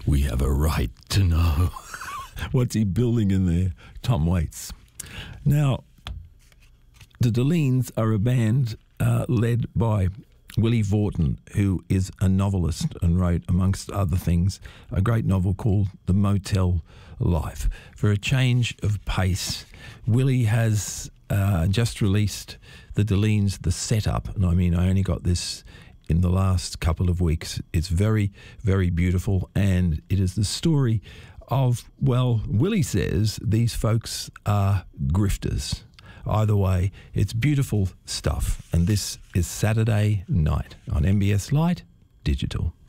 We have a right to know. What's he building in there? Tom Waits. Now, the Deleens are a band led by Willie Vorton, who is a novelist and wrote, amongst other things, a great novel called The Motel Life. For a change of pace, Willie has just released the Deleens, The Setup. And I mean, I only got this in the last couple of weeks. It's very, very beautiful, and it is the story of, well, Willie says these folks are grifters. Either way, it's beautiful stuff. And this is Saturday Night on MBS Light Digital.